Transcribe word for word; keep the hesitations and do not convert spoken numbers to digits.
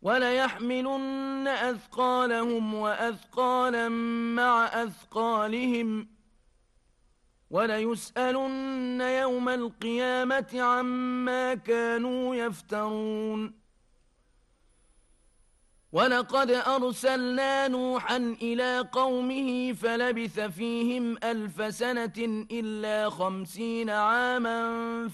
وَلَيَحْمِلُنَّ أَثْقَالَهُمْ وَأَثْقَالًا مَّعَ أَثْقَالِهِمْ وَلَيُسْأَلُنَّ يَوْمَ الْقِيَامَةِ عَمَّا كَانُوا يَفْتَرُونَ وَلَقَدْ أَرْسَلْنَا نُوحًا إِلَىٰ قَوْمِهِ فَلَبِثَ فِيهِمْ أَلْفَ سَنَةٍ إِلَّا خَمْسِينَ عَامًا